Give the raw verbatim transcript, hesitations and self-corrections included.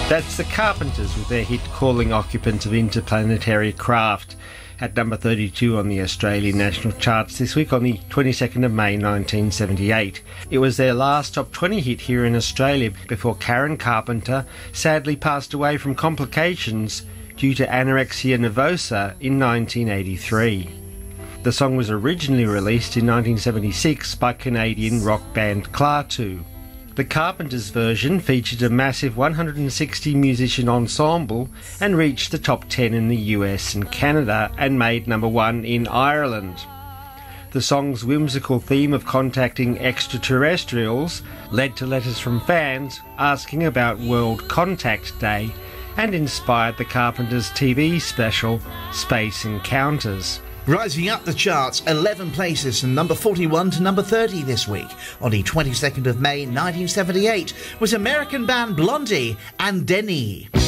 That's the Carpenters with their hit Calling Occupants of Interplanetary Craft, at number thirty-two on the Australian national charts this week on the twenty-second of May nineteen seventy-eight. It was their last top twenty hit here in Australia before Karen Carpenter sadly passed away from complications due to anorexia nervosa in nineteen eighty-three. The song was originally released in nineteen seventy-six by Canadian rock band Klaatu. The Carpenters version featured a massive one hundred sixty musician ensemble and reached the top ten in the U S and Canada and made number one in Ireland. The song's whimsical theme of contacting extraterrestrials led to letters from fans asking about World Contact Day and inspired the Carpenters' T V special Space Encounters. Rising up the charts eleven places from number forty-one to number thirty this week on the twenty-second of May nineteen seventy-eight was American band Blondie and Denny.